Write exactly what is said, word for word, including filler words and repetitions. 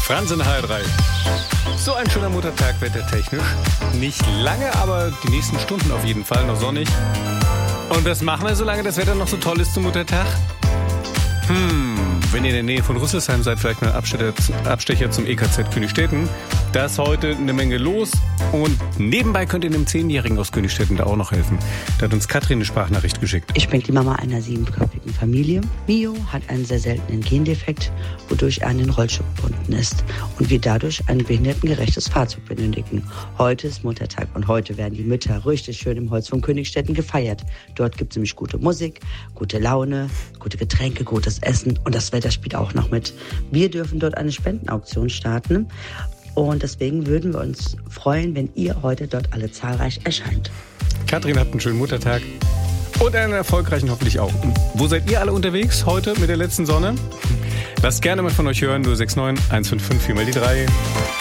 Franz in H drei. So ein schöner Muttertag wettertechnisch. Nicht lange, aber die nächsten Stunden auf jeden Fall noch sonnig. Und was machen wir, solange das Wetter noch so toll ist zum Muttertag? Hm, wenn ihr in der Nähe von Rüsselsheim seid, vielleicht mal Abstecher, Abstecher zum E K Z Königstetten. Da ist heute eine Menge los und nebenbei könnt ihr einem Zehnjährigen aus Königstetten da auch noch helfen. Da hat uns Katrin eine Sprachnachricht geschickt. Ich bin die Mama einer siebenköpfigen Familie. Mio hat einen sehr seltenen Gendefekt, wodurch er an den Rollstuhl gebunden ist und wir dadurch ein behindertengerechtes Fahrzeug benötigen. Heute ist Muttertag und heute werden die Mütter richtig schön im Holz von Königstetten gefeiert. Dort gibt es nämlich gute Musik, gute Laune, gute Getränke, gutes Essen und das Wetter spielt auch noch mit. Wir dürfen dort eine Spendenauktion starten. Und deswegen würden wir uns freuen, wenn ihr heute dort alle zahlreich erscheint. Katrin hat einen schönen Muttertag und einen erfolgreichen hoffentlich auch. Und wo seid ihr alle unterwegs heute mit der letzten Sonne? Lasst gerne mal von euch hören, null sechs neun eins fünf fünf vier mal die drei.